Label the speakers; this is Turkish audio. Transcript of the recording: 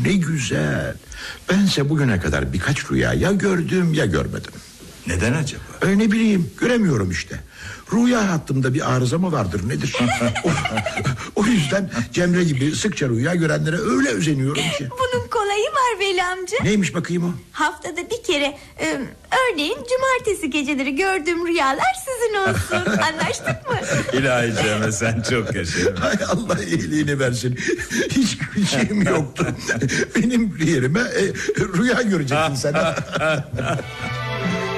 Speaker 1: ne güzel. Bense bugüne kadar birkaç rüya ya gördüm ya görmedim.
Speaker 2: Neden acaba?
Speaker 1: Ne bileyim, göremiyorum işte. Rüya hattımda bir arıza mı vardır nedir? o yüzden Cemre gibi sıkça rüya görenlere öyle özeniyorum ki.
Speaker 3: Bunun kolayı var Veli amca.
Speaker 1: Neymiş bakayım o?
Speaker 3: Haftada bir kere, örneğin cumartesi geceleri gördüğüm rüyalar sizin olsun. Anlaştık mı?
Speaker 2: İlahi Cemre, sen çok yaşa.
Speaker 1: Hay Allah iyiliğini versin. Hiç şeyim yoktu. Benim yerime rüya göreceksin sen.